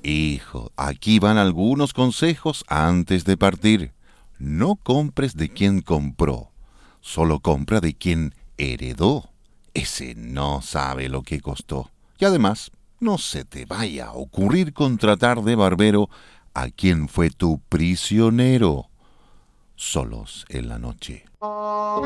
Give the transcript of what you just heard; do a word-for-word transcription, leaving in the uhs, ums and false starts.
Hijo, aquí van algunos consejos antes de partir. No compres de quien compró, solo compra de quien heredó. Ese no sabe lo que costó. Y además, no se te vaya a ocurrir contratar de barbero a quien fue tu prisionero. Solos en la noche.